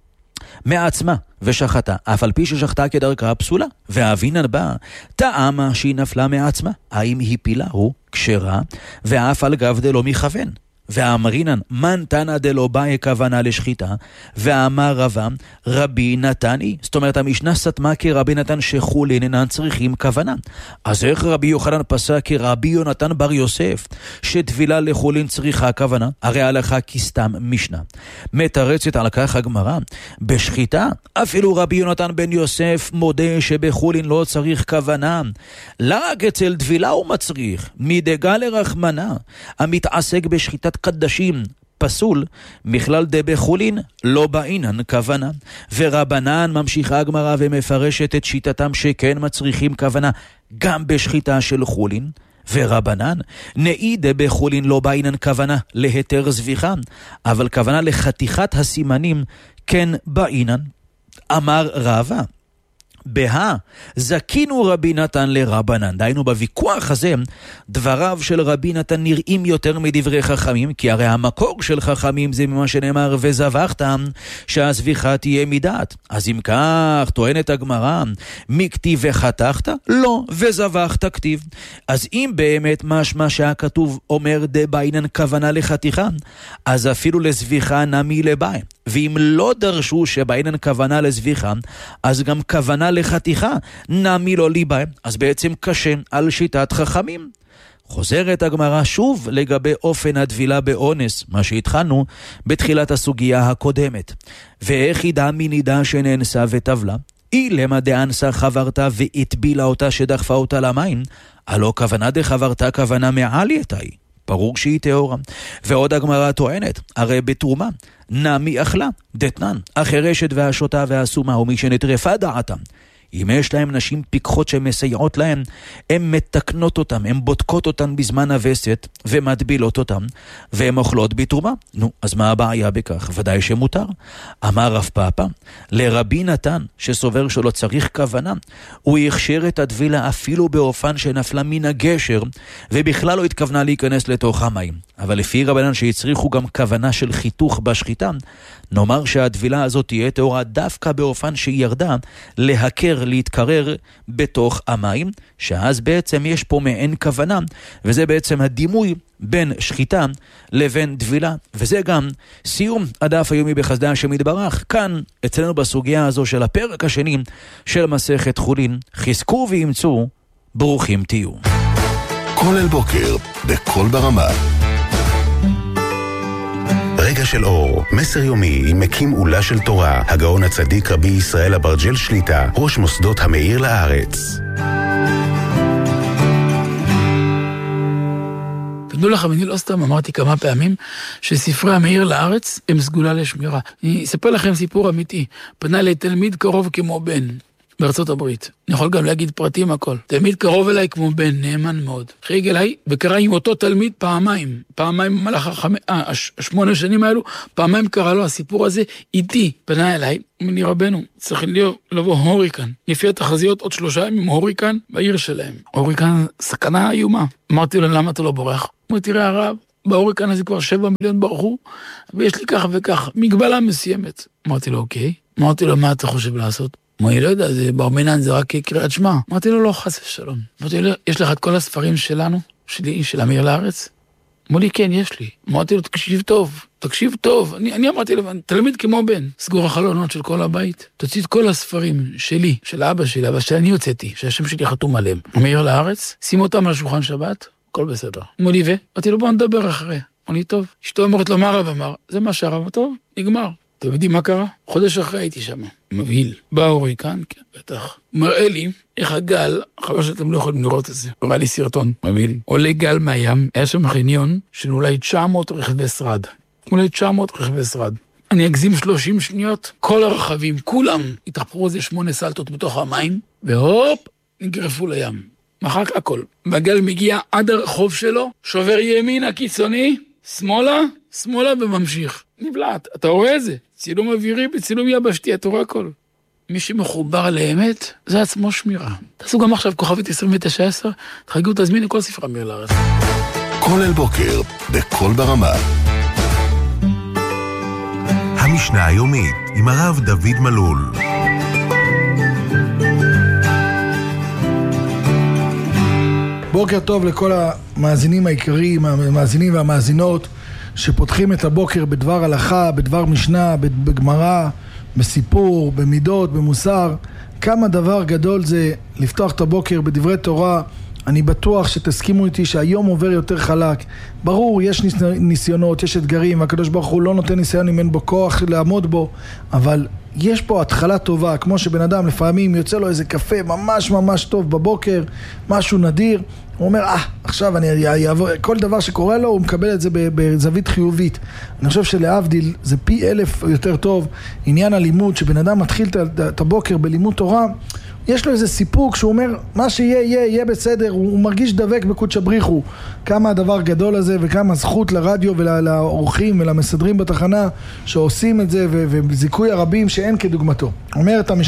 מעצמה ושחטה, אף על פי ששחטה כדרכה פסולה, והאבינן בא, טעמה שהיא נפלה מעצמה, האם היא פילה הוא כשרה, ואף על גב דלא מכוון. ואמרינן, מן תנא דלא באי כוונה לשחיטה, ואמר רבם, רבי נתני, זאת אומרת המשנה סתמה כרבי נתן שחולין אינן צריכים כוונה. אז איך רבי יוחנן פסק כרבי יונתן בר יוסף, שטבילה לחולין צריכה כוונה? הרי הלכה כסתם משנה. מתרצת על כך הגמרא, בשחיטה, אפילו רבי יונתן בן יוסף מודה שבחולין לא צריך כוונה, רק אצל טבילה הוא מצריך, מדגה לרחמנה, המתעסק בשחיטת קדשים פסול, מכלל דבחולין לא בעינן כוונה. ורבנן ממשיכה הגמרא ומפרשת את שיטתם שכן מצריכים כוונה גם בשחיטה של חולין. ורבנן נאי דבחולין לא בעינן כוונה להיתר זביחה, אבל כוונה לחתיכת הסימנים כן בעינן. אמר רבא, בה זקינו רבי נתן לרבנן. דיינו בוויכוח הזה, דבריו של רבי נתן נראים יותר מדברי חכמים, כי הרי המקור של חכמים זה ממה שנאמר וזבחת, שהזביחה תהיה מדעת. אז אם כך, טוענת הגמרא, מי כתיב וחתכת? לא, וזבחת כתיב. אז אם באמת משמע שהכתוב אומר דביינן כוונה לחתיכה, אז אפילו לזביחה נמי לביים. ואם לא דרשו שביינן כוונה לזביחה, אז גם כוונה לחתיכה נמי לא לביים. אז בעצם קשה על שיטת חכמים. חוזרת הגמרא שוב לגבי אופן הדבילה באונס, מה שהתחלנו בתחילת הסוגיה הקודמת. ואיך ידע מי נידע שנאנסה וטבלה? אי למה דאנסה חברתה והטבילה אותה שדחפה אותה למים, הלא כוונה דחברתה כוונה מעלי אתאי. ברור שהיא תאורה. ועוד הגמרא טוענת, הרי בתרומה, נמי אכלה, דתנן, החרשת והשוטה והסומה, ומי שנטרפה דעתם. אם יש להם נשים פיקחות שמסייעות להם, הן מתקנות אותם, הן בודקות אותן בזמן הווסת, ומדבילות אותם, והן אוכלות בתרומה. נו, אז מה הבעיה בכך? ודאי שמותר. אמר רב פאפא, לרבי נתן, שסובר שלא צריך כוונה, הוא יכשיר את הדבילה אפילו באופן שנפלה מן הגשר, ובכלל לא התכוונה להיכנס לתוך המים. אבל לפי רבנן שהצריכו גם כוונה של חיתוך בשחיטה, נאמר שהדבילה הזאת תהיה תאורה דווקא באופן שהיא ירדה להכר, להתקרר בתוך המים, שאז בעצם יש פה מעין כוונה, וזה בעצם הדימוי בין שחיטה לבין דבילה. וזה גם סיום הדף היומי בחסדי השם יתברך, כאן אצלנו בסוגיה הזו של הפרק השני של מסכת חולין. חזקו ואמצו, ברוכים תהיו. כל אל בוקר, בכל ברמה. רגע של אור, מסר יומי עם מקים עולה של תורה, הגאון הצדיק רבי ישראל אברג'ל שליטה, ראש מוסדות המאיר לארץ. תדעו לכם, אני לא סתם אמרתי כמה פעמים שספרי המאיר לארץ הם סגולה לשמירה. אני אספר לכם סיפור אמיתי. פנה לי תלמיד קרוב כמו בן בארצות הברית. אני יכול גם להגיד פרטים הכל. תלמיד קרוב אליי כמו בן, נאמן מאוד. חיג אליי וקרא עם אותו תלמיד פעמיים. פעמיים במהלך החמ... אה, השמונה שנים האלו, פעמיים קרא לו הסיפור הזה איתי. פנה אליי, אומר לי רבנו, צריך לבוא הוריקן. לפי התחזיות עוד שלושה ימים הוריקן בעיר שלהם. הוריקן סכנה איומה. אמרתי לו, למה אתה לא בורח? אמרתי, תראה הרב, בהוריקן הזה כבר שבע מיליון ברחו, ויש לי כך וכך, מגבלה מסוימת. אמרתי לו, אוקיי. אמרתי לו, מה אתה חושב לעשות? מה, אני לא יודע, זה ברמינן, זה רק קריאת שמע. אמרתי לו, לא, חס ושלום. אמרתי לו, יש לך את כל הספרים שלנו, שלי, של המאיר לארץ? אמרו לי, כן, יש לי. אמרתי לו, תקשיב טוב, תקשיב טוב. אני, אני אמרתי לו, תלמיד כמו בן, סגור החלונות של כל הבית, תוציא את כל הספרים שלי, של אבא שלי, אבל שאני הוצאתי, שהשם שלי חתום עליהם. המאיר לארץ, שים אותם על שולחן שבת, הכל בסדר. אמרו לי, אמרתי לו, בוא נדבר אחרי. אמרו לי, טוב. אשתו אמרת לו, מה הרב אמר? זה מה שהרב, טוב, נגמר. אתם יודעים מה קרה? חודש אחרי הייתי שם. מבהיל. בא הוריקן, כן, בטח. מראה לי איך הגל, חבל שאתם לא יכולים לראות את זה. קורא לי סרטון. מבהיל. עולה גל מהים, היה שם חניון של אולי תשע מאות רכבי שרד. אולי תשע מאות רכבי שרד. אני אגזים שלושים שניות, כל הרכבים, כולם, התרחפו איזה שמונה סלטות בתוך המים, והופ, נגרפו לים. מחק הכל. והגל מגיע עד הרחוב שלו, שובר ימין הקיצוני, שמאלה, שמאלה וממשיך. נבלעת, אתה רואה את זה? צילום אווירי בצילום יבשתי, אתה רואה הכל. מי שמחובר לאמת, זה עצמו שמירה. תעשו גם עכשיו כוכבית עשרים ותשע עשר, תחגגו, תזמינו כל ספרי המאיר לארץ. כל אל בוקר, בכל ברמה. המשנה היומית עם הרב דוד מלול. בוקר טוב לכל המאזינים העיקריים, המאזינים והמאזינות, שפותחים את הבוקר בדבר הלכה, בדבר משנה, בגמרא, בסיפור, במידות, במוסר. כמה דבר גדול זה לפתוח את הבוקר בדברי תורה. אני בטוח שתסכימו איתי שהיום עובר יותר חלק. ברור, יש ניסיונות, יש אתגרים, והקדוש ברוך הוא לא נותן ניסיון אם אין בו כוח לעמוד בו, אבל יש פה התחלה טובה, כמו שבן אדם לפעמים יוצא לו איזה קפה ממש ממש טוב בבוקר, משהו נדיר, הוא אומר, אה, עכשיו אני אעבור, כל דבר שקורה לו הוא מקבל את זה בזווית חיובית. אני חושב שלהבדיל זה פי אלף יותר טוב, עניין הלימוד, שבן אדם מתחיל את הבוקר בלימוד תורה, יש לו איזה סיפוק שהוא אומר, מה שיהיה, יהיה, יהיה בסדר, הוא, הוא מרגיש דבק בקודש הבריחו. כמה הדבר גדול הזה וכמה זכות לרדיו ולאורחים ולמסדרים בתחנה שעושים את זה, ו- וזיכוי הרבים שאין כדוגמתו. אומרת המשנה,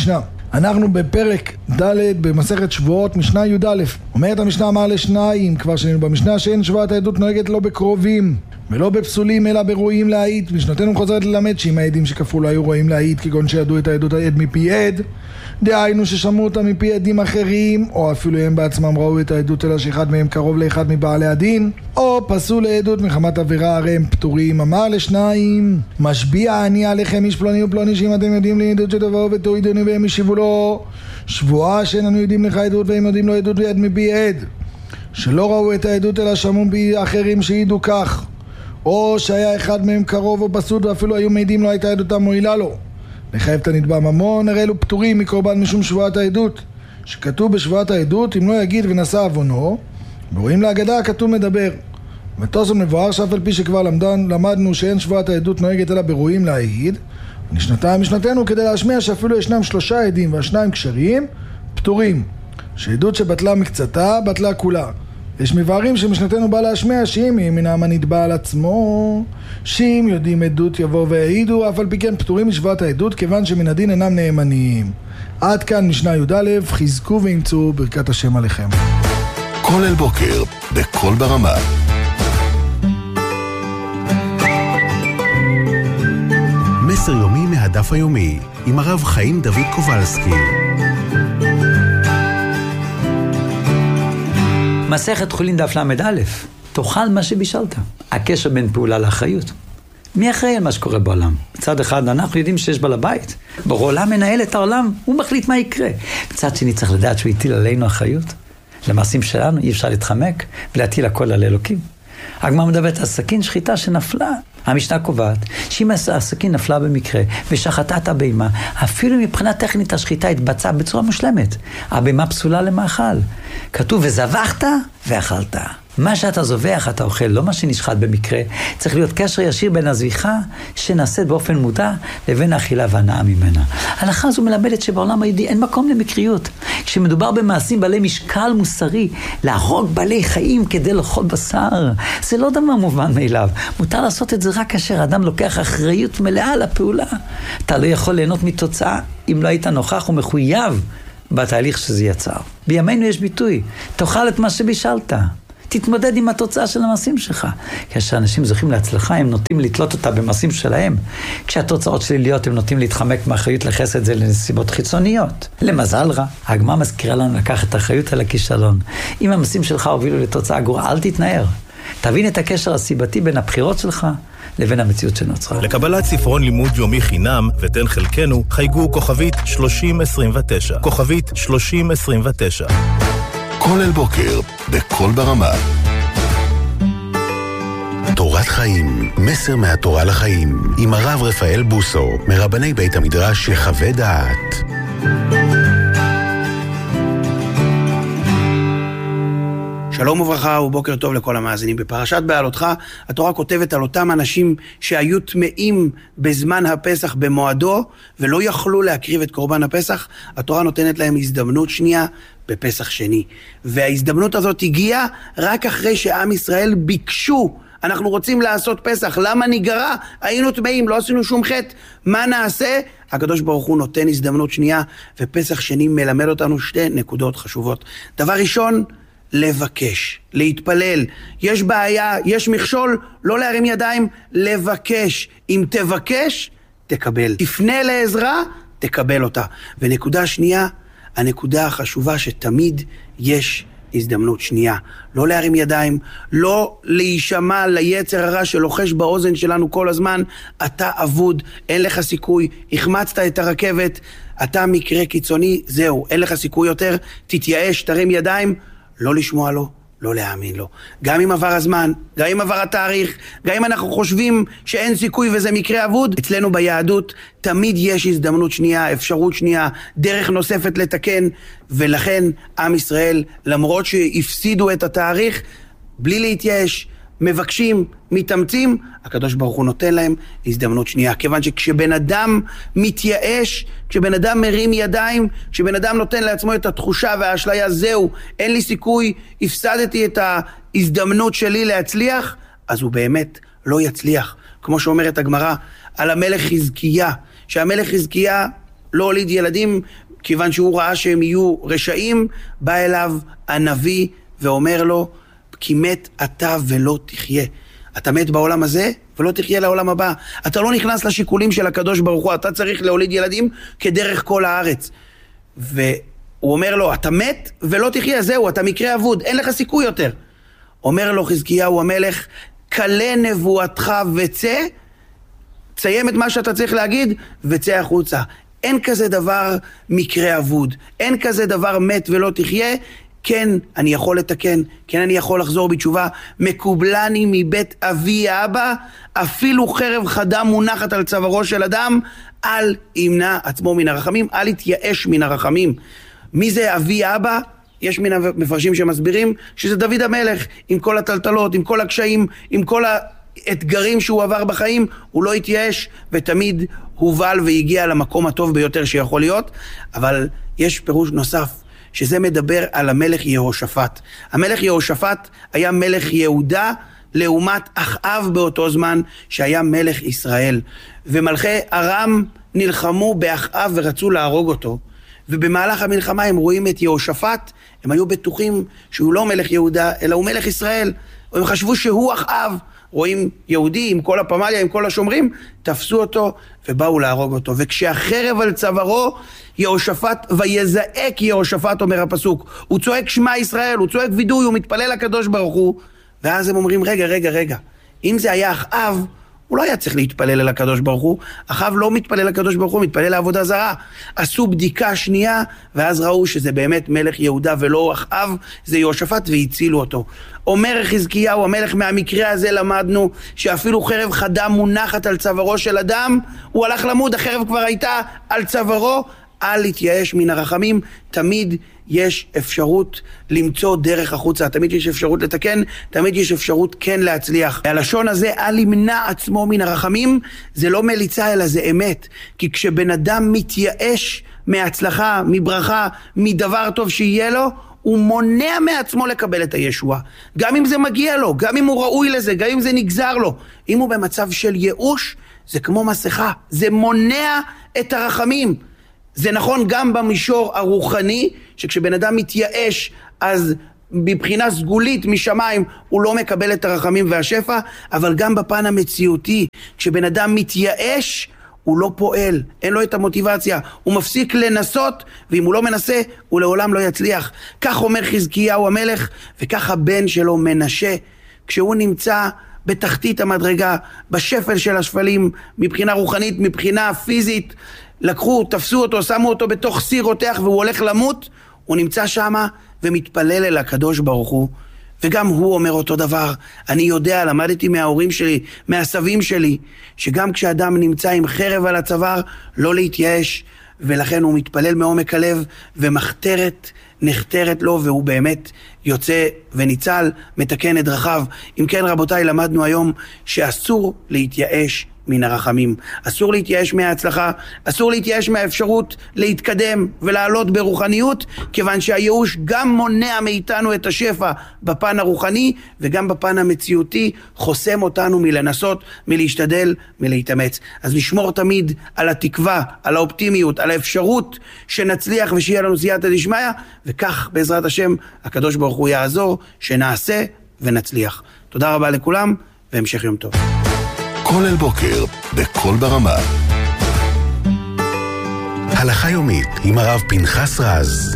אנחנו בפרק ד' במסכת שבועות, משנה י' א'. אומרת המשנה, אמר לשניים, כבר שנינו במשנה, שאין שבועת העדות נוהגת לא בקרובים ולא בפסולים אלא ברואים להעיד. משנתנו חוזרת ללמד שאם העדים שכפו לא היו רואים להעיד, כגון שידעו את העדות העד מפי עד, דהיינו ששמעו אותם מפי עדים אחרים, או אפילו הם בעצמם ראו את העדות אלא שאחד מהם קרוב לאחד מבעלי הדין, או פסו לעדות מחמת עבירה, הרי הם פטורים. אמר לשניים, משביע אני עליכם איש פלוני ופלוני, שאם אתם יודעים לי עדות שתבואו ותורידוני והם ישיבו לו שבועה שאיננו יודעים לך עדות והם יודעים לו עדות ועד מפי עד, שלא ראו את העדות אלא שמעו מפי אחרים שידעו כך, או שהיה אחד מהם קרוב או פסוד ואפילו היו מעידים לו הייתה עדותם מועילה לו, לחייב את הנתבע ממון, הרי אלו פטורים מקורבן משום שבועת העדות, שכתוב בשבועת העדות אם לא יגיד ונשא עוונו, ורואים להגדה כתוב מדבר. ותוספות מבואר שאף על פי שכבר למדן, למדנו שאין שבועת העדות נוהגת אלא ברואים להעיד, ונשנתיים משנתנו כדי להשמיע שאפילו ישנם שלושה עדים והשניים קשרים פטורים, שעדות שבטלה מקצתה בטלה כולה. יש מבארים שמשנתנו בא להשמיע שאם ימינם הנתבע על עצמו, שאם יודעים עדות יבוא והעידו, אף על פי כן פטורים משבועת העדות כיוון שמן הדין אינם נאמנים. עד כאן משנה י' א', חזקו ואמצו ברכת השם עליכם. כל אל בוקר בכל ברמה. מסר יומי מהדף היומי עם הרב חיים דוד קובלסקי. מסכת חולין דף למד א', תאכל מה שבישלת. הקשר בין פעולה לאחריות. מי אחראי על מה שקורה בעולם? מצד אחד אנחנו יודעים שיש בעל הבית, בעולם מנהל את העולם, הוא מחליט מה יקרה. מצד שני צריך לדעת שהוא יטיל עלינו אחריות. למעשים שלנו אי אפשר להתחמק ולהטיל הכל על אלוקים. הגמרא מדברת על סכין שחיטה שנפלה. המשנה קובעת שאם הסכין נפלה במקרה ושחטה את הבהמה, אפילו מבחינה טכנית השחיטה התבצעה בצורה מושלמת, הבהמה פסולה למאכל. כתוב וזבחת ואכלת. מה שאתה זובח אתה אוכל, לא מה שנשחט במקרה. צריך להיות קשר ישיר בין הזביחה שנעשית באופן מודע לבין האכילה והנאה ממנה. ההלכה הזו מלמדת שבעולם היהודי אין מקום למקריות. כשמדובר במעשים בעלי משקל מוסרי, להרוג בעלי חיים כדי לאכול בשר, זה לא דבר מובן מאליו. מותר לעשות את זה רק כאשר האדם לוקח אחריות מלאה על הפעולה. אתה לא יכול ליהנות מתוצאה אם לא היית נוכח ומחויב בתהליך שזה יצר. בימינו יש ביטוי, תאכל את מה שבישלת. תתמודד עם התוצאה של המעשים שלך. כאשר אנשים זוכים להצלחה, הם נוטים לתלות אותה במעשים שלהם. כשהתוצאות שליליות, הם נוטים להתחמק מאחריות לחסד זה לנסיבות חיצוניות. למזל רע, הגמרא מזכירה לנו לקחת אחריות על הכישלון. אם המעשים שלך הובילו לתוצאה גרועה, אל תתנער. תבין את הקשר הסיבתי בין הבחירות שלך לבין המציאות שנוצרה. לקבלת ספרון לימוד יומי חינם ותן חלקנו, חייגו כוכבית שלושים עשרים ותשע. כוכבית שלושים עשרים ותשע. כל אל בוקר בכל ברמה. תורת חיים, מסר מהתורה לחיים, עם הרב רפאל בוסו, מרבני בית המדרש יחווה דעת. שלום וברכה ובוקר טוב לכל המאזינים. בפרשת בעלותך התורה כותבת על אותם אנשים שהיו טמאים בזמן הפסח במועדו ולא יכלו להקריב את קורבן הפסח. התורה נותנת להם הזדמנות שנייה בפסח שני, וההזדמנות הזאת הגיעה רק אחרי שעם ישראל ביקשו, אנחנו רוצים לעשות פסח, למה ניגרע? היינו טמאים, לא עשינו שום חטא, מה נעשה? הקדוש ברוך הוא נותן הזדמנות שנייה, ופסח שני מלמד אותנו שתי נקודות חשובות. דבר ראשון, לבקש, להתפלל. יש בעיה, יש מכשול, לא להרים ידיים, לבקש. אם תבקש, תקבל. תפנה לעזרה, תקבל אותה. ונקודה שנייה, הנקודה החשובה שתמיד יש הזדמנות שנייה. לא להרים ידיים, לא להישמע ליצר הרע שלוחש באוזן שלנו כל הזמן, אתה אבוד, אין לך סיכוי, החמצת את הרכבת, אתה מקרה קיצוני, זהו, אין לך סיכוי יותר, תתייאש, תרים ידיים, לא לשמוע לו, לא להאמין לו. גם אם עבר הזמן, גם אם עבר התאריך, גם אם אנחנו חושבים שאין סיכוי וזה מקרה אבוד, אצלנו ביהדות תמיד יש הזדמנות שנייה, אפשרות שנייה, דרך נוספת לתקן, ולכן עם ישראל, למרות שהפסידו את התאריך, בלי להתייאש, מבקשים, מתאמצים, הקדוש ברוך הוא נותן להם הזדמנות שנייה. כיוון שכשבן אדם מתייאש, כשבן אדם מרים ידיים, כשבן אדם נותן לעצמו את התחושה והאשליה, זהו, אין לי סיכוי, הפסדתי את ההזדמנות שלי להצליח, אז הוא באמת לא יצליח. כמו שאומרת הגמרא על המלך חזקיה, שהמלך חזקיה לא הוליד ילדים כיוון שהוא ראה שהם יהיו רשעים, בא אליו הנביא ואומר לו, כי מת אתה ולא תחיה. אתה מת בעולם הזה ולא תחיה לעולם הבא. אתה לא נכנס לשיקולים של הקדוש ברוך הוא, אתה צריך להוליד ילדים כדרך כל הארץ. והוא אומר לו, אתה מת ולא תחיה, זהו, אתה מקרה אבוד, אין לך סיכוי יותר. אומר לו חזקיהו המלך, קלה נבואתך וצא, תסיים את מה שאתה צריך להגיד וצא החוצה. אין כזה דבר מקרה אבוד, אין כזה דבר מת ולא תחיה, כן, אני יכול לתקן, כן, אני יכול לחזור בתשובה, מקובלני מבית אבי האבא, אפילו חרב חדה מונחת על צווארו של אדם, אל ימנע עצמו מן הרחמים, אל יתייאש מן הרחמים. מי זה אבי האבא? יש מן המפרשים שמסבירים שזה דוד המלך, עם כל הטלטלות, עם כל הקשיים, עם כל האתגרים שהוא עבר בחיים, הוא לא התייאש ותמיד הובל והגיע למקום הטוב ביותר שיכול להיות. אבל יש פירוש נוסף, שזה מדבר על המלך יהושפט. המלך יהושפט היה מלך יהודה לעומת אחאב באותו זמן שהיה מלך ישראל. ומלכי ארם נלחמו באחאב ורצו להרוג אותו. ובמהלך המלחמה הם רואים את יהושפט, הם היו בטוחים שהוא לא מלך יהודה, אלא הוא מלך ישראל. הם חשבו שהוא אחאב. רואים יהודי עם כל הפמליה, עם כל השומרים, תפסו אותו ובאו להרוג אותו. וכשהחרב על צווארו, יהושפט, ויזעק יהושפט, אומר הפסוק. הוא צועק שמע ישראל, הוא צועק וידוי, הוא מתפלל לקדוש ברוך הוא. ואז הם אומרים, רגע, רגע, רגע. אם זה היה אחאב, הוא לא היה צריך להתפלל אל הקדוש ברוך הוא. אחאב לא מתפלל לקדוש ברוך הוא, מתפלל לעבודה זרה. עשו בדיקה שנייה, ואז ראו שזה באמת מלך יהודה ולא אחאב, זה יהושפט, והצילו אותו. אומר חזקיהו המלך, מהמקרה הזה למדנו שאפילו חרב חדה מונחת על צווארו של אדם, הוא הלך למות, החרב כבר הייתה על צווארו, אל להתייאש מן הרחמים, תמיד יש אפשרות למצוא דרך החוצה, תמיד יש אפשרות לתקן, תמיד יש אפשרות כן להצליח. הלשון הזה, אל ימנע עצמו מן הרחמים, זה לא מליצה אלא זה אמת, כי כשבן אדם מתייאש מהצלחה, מברכה, מדבר טוב שיהיה לו, הוא מונע מעצמו לקבל את הישועה. גם אם זה מגיע לו, גם אם הוא ראוי לזה, גם אם זה נגזר לו. אם הוא במצב של ייאוש, זה כמו מסכה, זה מונע את הרחמים. זה נכון גם במישור הרוחני, שכשבן אדם מתייאש, אז מבחינה סגולית משמיים הוא לא מקבל את הרחמים והשפע, אבל גם בפן המציאותי, כשבן אדם מתייאש, הוא לא פועל, אין לו את המוטיבציה, הוא מפסיק לנסות, ואם הוא לא מנסה, הוא לעולם לא יצליח. כך אומר חזקיהו המלך, וכך הבן שלו מנשה, כשהוא נמצא בתחתית המדרגה, בשפל של השפלים, מבחינה רוחנית, מבחינה פיזית, לקחו, תפסו אותו, שמו אותו בתוך סיר רותח והוא הולך למות, הוא נמצא שם ומתפלל אל הקדוש ברוך הוא, וגם הוא אומר אותו דבר. אני יודע, למדתי מההורים שלי, מהסבים שלי, שגם כשאדם נמצא עם חרב על הצוואר, לא להתייאש, ולכן הוא מתפלל מעומק הלב, ומחתרת נחתרת לו, והוא באמת יוצא וניצל, מתקן את דרכיו. אם כן רבותיי, למדנו היום שאסור להתייאש מן הרחמים. אסור להתייאש מההצלחה, אסור להתייאש מהאפשרות להתקדם ולעלות ברוחניות, כיוון שהייאוש גם מונע מאיתנו את השפע בפן הרוחני, וגם בפן המציאותי חוסם אותנו מלנסות, מלהשתדל, מלהתאמץ. אז נשמור תמיד על התקווה, על האופטימיות, על האפשרות שנצליח ושיהיה לנו סייעתא דשמיא, וכך בעזרת השם הקדוש ברוך הוא יעזור שנעשה ונצליח. תודה רבה לכולם והמשך יום טוב. כל אל בוקר, בכל ברמה. הלכה יומית עם הרב פנחס רז.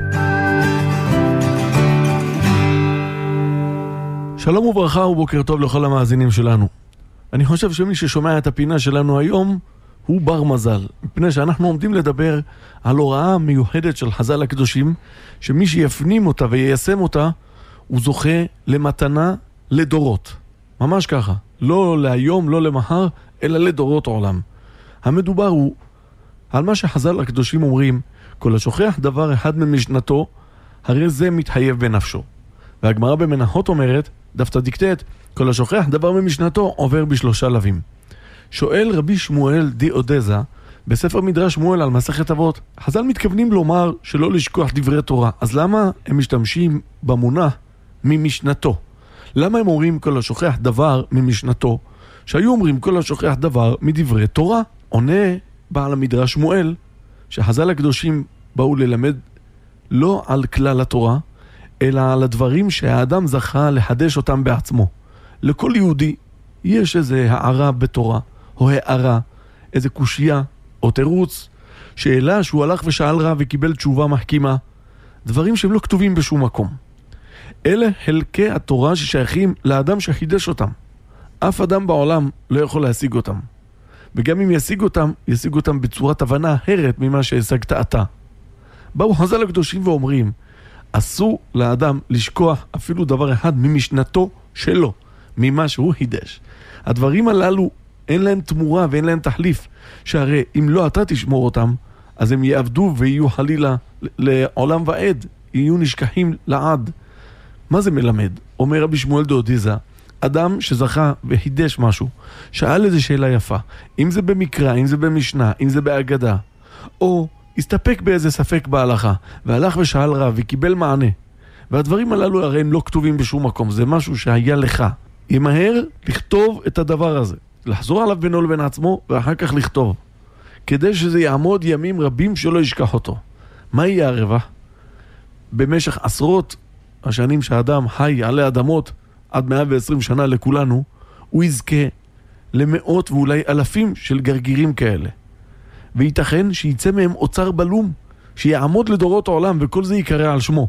שלום וברכה ובוקר טוב לכל המאזינים שלנו. אני חושב שמי ששומע את הפינה שלנו היום הוא בר מזל, מפני שאנחנו עומדים לדבר על הוראה מיוחדת של חז"ל הקדושים, שמי שיפנים אותה ויישם אותה, הוא זוכה למתנה לדורות. ממש ככה. לא להיום, לא למחר, אלא לדורות עולם. המדובר הוא על מה שחז"ל הקדושים אומרים, כל השוכח דבר אחד ממשנתו, הרי זה מתחייב בנפשו. והגמרא במנחות אומרת, דף צדיק, כל השוכח דבר ממשנתו עובר בשלושה לבים. שואל רבי שמואל די אודזה, בספר מדרש שמואל על מסכת אבות, חז"ל מתכוונים לומר שלא לשכוח דברי תורה, אז למה הם משתמשים במונח ממשנתו? למה הם אומרים כל השוכח דבר ממשנתו, שהיו אומרים כל השוכח דבר מדברי תורה? עונה בעל המדרש שמואל, שחז"ל הקדושים באו ללמד לא על כלל התורה, אלא על הדברים שהאדם זכה לחדש אותם בעצמו. לכל יהודי יש איזה הערה בתורה, או הערה, איזה קושייה, או תירוץ, שאלה שהוא הלך ושאל רב וקיבל תשובה מחכימה, דברים שהם לא כתובים בשום מקום. אלה חלקי התורה ששייכים לאדם שחידש אותם. אף אדם בעולם לא יכול להשיג אותם. וגם אם ישיג אותם, ישיג אותם בצורת הבנה אחרת ממה שהשגת אתה. באו חז"ל הקדושים ואומרים, אסור לאדם לשכוח אפילו דבר אחד ממשנתו שלו, ממה שהוא חידש. הדברים הללו אין להם תמורה ואין להם תחליף, שהרי אם לא אתה תשמור אותם, אז הם יעבדו ויהיו חלילה לעולם ועד, יהיו נשכחים לעד. מה זה מלמד? אומר רבי שמואל דאודיזה, אדם שזכה וחידש משהו, שאל איזו שאלה יפה, אם זה במקרא, אם זה במשנה, אם זה באגדה, או הסתפק באיזה ספק בהלכה, והלך ושאל רב וקיבל מענה, והדברים הללו הרי הם לא כתובים בשום מקום, זה משהו שהיה לך. ימהר לכתוב את הדבר הזה, לחזור עליו בינו לבין עצמו, ואחר כך לכתוב, כדי שזה יעמוד ימים רבים שלא ישכח אותו. מה יהיה הרווח? במשך עשרות השנים שהאדם חי עלי אדמות, עד מאה ועשרים שנה לכולנו, הוא יזכה למאות ואולי אלפים של גרגירים כאלה. וייתכן שיצא מהם אוצר בלום, שיעמוד לדורות העולם, וכל זה יקרא על שמו.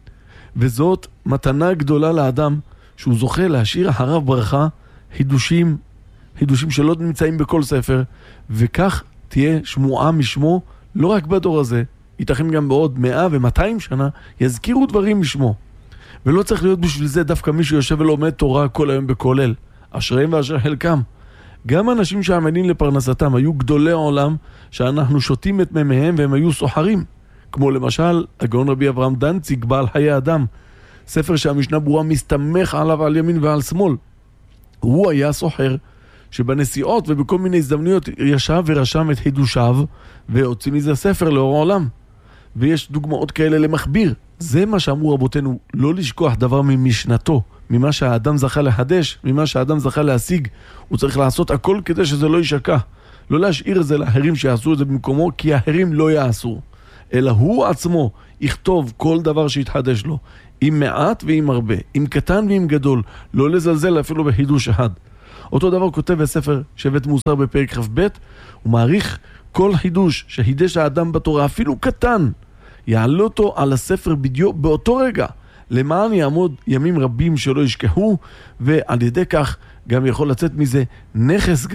וזאת מתנה גדולה לאדם, שהוא זוכה להשאיר אחריו ברכה, חידושים, חידושים שלא נמצאים בכל ספר, וכך תהיה שמועה משמו, לא רק בדור הזה, ייתכן גם בעוד מאה ומאתיים שנה, יזכירו דברים משמו. ולא צריך להיות בשביל זה דווקא מישהו יושב ולומד תורה כל היום בכולל. אשריהם ואשר חלקם. גם אנשים שעמלים לפרנסתם היו גדולי העולם שאנחנו שותים את מימיהם והם היו סוחרים. כמו למשל הגאון רבי אברהם דנציג, בעל חיי אדם. ספר שהמשנה ברורה מסתמך עליו על ימין ועל שמאל. הוא היה סוחר שבנסיעות ובכל מיני הזדמנויות ישב ורשם את חידושיו והוציא מזה ספר לאור העולם. ויש דוגמאות כאלה למחביר. זה מה שאמרו רבותינו, לא לשכוח דבר ממשנתו, ממה שהאדם זכה לחדש, ממה שהאדם זכה להשיג. הוא צריך לעשות הכל כדי שזה לא יישכח. לא להשאיר את זה לאחרים שיעשו את זה במקומו, כי האחרים לא יעשו. אלא הוא עצמו יכתוב כל דבר שיתחדש לו, עם מעט ועם הרבה, עם קטן ועם גדול, לא לזלזל אפילו בחידוש אחד. אותו דבר כותב בספר שבט מוסר בפרק כ"ב, הוא מעריך כל חידוש שחידש האדם בתורה, אפילו קטן, יעלה אותו על הספר בדיוק באותו רגע, למען יעמוד ימים רבים שלא ישכחו, ועל ידי כך גם יכול לצאת מזה נכס